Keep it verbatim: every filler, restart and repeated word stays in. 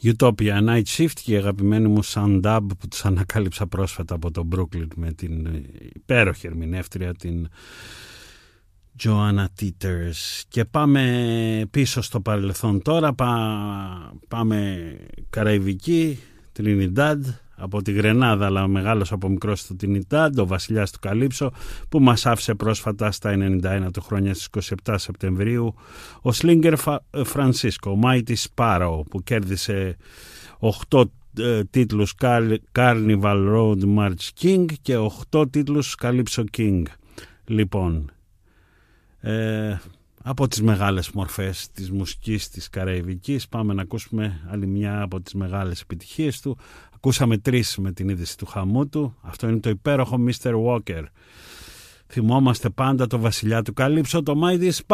Utopia Night Shift και η αγαπημένη μου Sundub που τους ανακάλυψα πρόσφατα από το Brooklyn με την υπέροχη ερμηνεύτρια την Joanna Teeters. Και πάμε πίσω στο παρελθόν τώρα, πά, πάμε Καραϊβική, Trinidad, από τη Γρενάδα αλλά μεγάλος από μικρός στο Trinidad, ο βασιλιάς του Καλύψο που μας άφησε πρόσφατα στα ενενήντα ένα του χρόνια στις είκοσι επτά Σεπτεμβρίου, ο Slinger Francisco, ο Mighty Sparrow που κέρδισε οκτώ ε, τίτλους Carnival Road March King και οκτώ τίτλους Calypso King. Λοιπόν, ε, από τις μεγάλες μορφές της μουσικής της Καραϊβικής πάμε να ακούσουμε άλλη μια από τις μεγάλες επιτυχίες του. Ακούσαμε τρεις με την είδηση του χαμού του. Αυτό είναι το υπέροχο μίστερ Walker. Θυμόμαστε πάντα το βασιλιά του Καλύψο, το Mighty Sparrow.